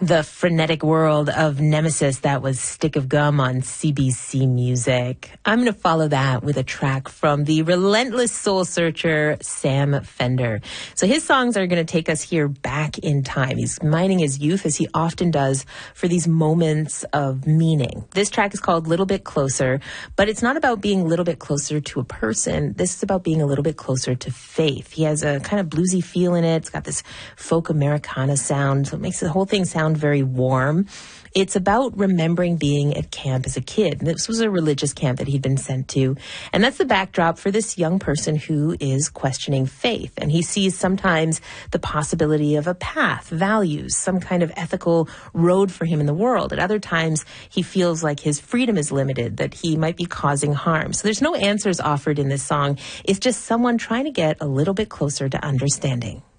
The frenetic world of Nemesis, that was Stick of Gum on CBC Music. I'm going to follow that with a track from the relentless soul searcher, Sam Fender. So his songs are going to take us here back in time. He's mining his youth, as he often does, for these moments of meaning. This track is called Little Bit Closer, but it's not about being a little bit closer to a person. This is about being a little bit closer to faith. He has a kind of bluesy feel in it. It's got this folk Americana sound, so it makes the whole thing sound very warm. It's about remembering being at camp as a kid. This was a religious camp that he'd been sent to. And that's the backdrop for this young person who is questioning faith. And he sees sometimes the possibility of a path, values, some kind of ethical road for him in the world. At other times, he feels like his freedom is limited, that he might be causing harm. So there's no answers offered in this song. It's just someone trying to get a little bit closer to understanding.